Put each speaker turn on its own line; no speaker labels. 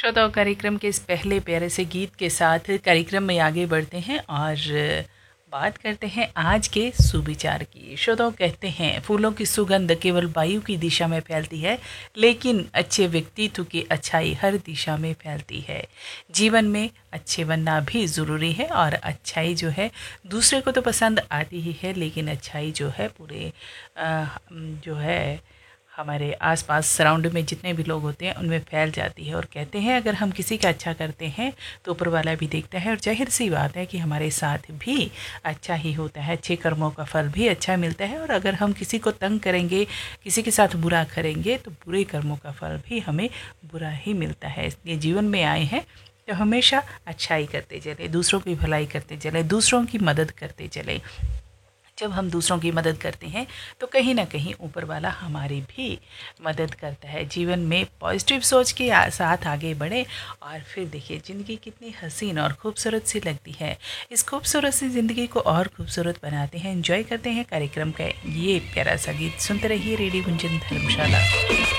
श्रोताओं, कार्यक्रम के इस पहले प्यारे से गीत के साथ कार्यक्रम में आगे बढ़ते हैं और बात करते हैं आज के सुविचार की। श्रोताओं, कहते हैं फूलों की सुगंध केवल वायु की दिशा में फैलती है, लेकिन अच्छे व्यक्तित्व की अच्छाई हर दिशा में फैलती है। जीवन में अच्छे बनना भी ज़रूरी है और अच्छाई जो है दूसरे को तो पसंद आती ही है, लेकिन अच्छाई जो है पूरे जो है हमारे आसपास सराउंड में जितने भी लोग होते हैं उनमें फैल जाती है। और कहते हैं अगर हम किसी का अच्छा करते हैं तो ऊपर वाला भी देखता है, और जाहिर सी बात है कि हमारे साथ भी अच्छा ही होता है, अच्छे कर्मों का फल भी अच्छा मिलता है। और अगर हम किसी को तंग करेंगे, किसी के साथ बुरा करेंगे, तो बुरे कर्मों का फल भी हमें बुरा ही मिलता है। इसलिए जीवन में आए हैं तो हमेशा अच्छाई करते चले, दूसरों की भलाई करते चले, दूसरों की मदद करते चले। जब हम दूसरों की मदद करते हैं तो कहीं ना कहीं ऊपर वाला हमारी भी मदद करता है। जीवन में पॉजिटिव सोच के साथ आगे बढ़े और फिर देखिए ज़िंदगी कितनी हसीन और खूबसूरत सी लगती है। इस खूबसूरत सी ज़िंदगी को और खूबसूरत बनाते हैं, एंजॉय करते हैं कार्यक्रम का ये प्यारा सा गीत। सुनते रहिए रेडियो गुंजन धर्मशाला।